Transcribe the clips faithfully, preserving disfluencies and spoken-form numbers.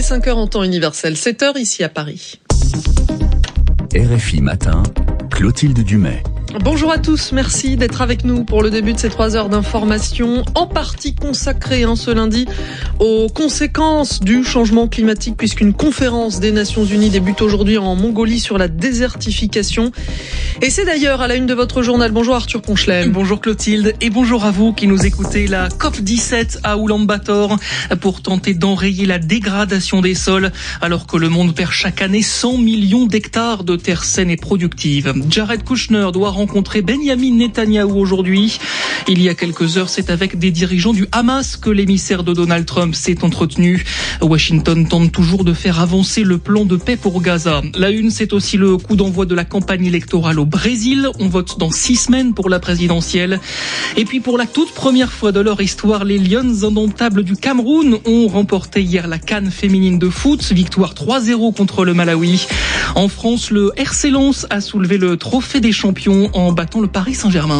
cinq heures en temps universel, sept heures ici à Paris. R F I Matin, Clotilde Dumais. Bonjour à tous, merci d'être avec nous pour le début de ces trois heures d'information, en partie consacrée hein, ce lundi aux conséquences du changement climatique, puisqu'une conférence des Nations Unies débute aujourd'hui en Mongolie sur la désertification. Et c'est d'ailleurs à la une de votre journal. Bonjour Arthur Ponchelem. Bonjour Clotilde et bonjour à vous qui nous écoutez. La COP dix-sept à Oulan-Bator pour tenter d'enrayer la dégradation des sols, alors que le monde perd chaque année cent millions d'hectares de terres saines et productives. Jared Kushner doit rencontrer Benyamin Netanyahou aujourd'hui. Il y a quelques heures, c'est avec des dirigeants du Hamas que l'émissaire de Donald Trump s'est entretenu. Washington tente toujours de faire avancer le plan de paix pour Gaza. La une, c'est aussi le coup d'envoi de la campagne électorale au Brésil. On vote dans six semaines pour la présidentielle. Et puis pour la toute première fois de leur histoire, les Lions indomptables du Cameroun ont remporté hier la CAN féminine de foot. Victoire trois zéro contre le Malawi. En France, le R C Lens a soulevé le trophée des champions en battant le Paris Saint-Germain.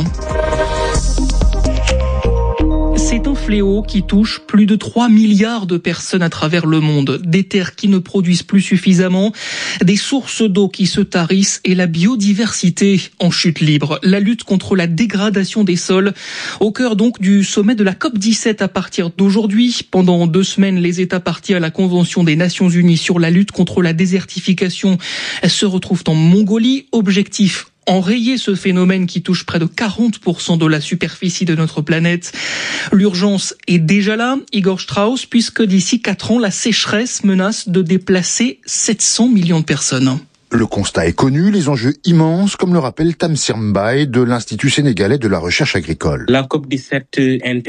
C'est un fléau qui touche plus de trois milliards de personnes à travers le monde. Des terres qui ne produisent plus suffisamment, des sources d'eau qui se tarissent et la biodiversité en chute libre. La lutte contre la dégradation des sols, au cœur donc du sommet de la COP dix-sept à partir d'aujourd'hui. Pendant deux semaines, les États partis à la Convention des Nations Unies sur la lutte contre la désertification se retrouvent en Mongolie. Objectif: enrayer ce phénomène qui touche près de quarante pour cent de la superficie de notre planète. L'urgence est déjà là, Igor Strauss, puisque d'ici quatre ans, la sécheresse menace de déplacer sept cents millions de personnes. Le constat est connu, les enjeux immenses, comme le rappelle Tamsir Mbaye de l'Institut sénégalais de la recherche agricole. La COP dix-sept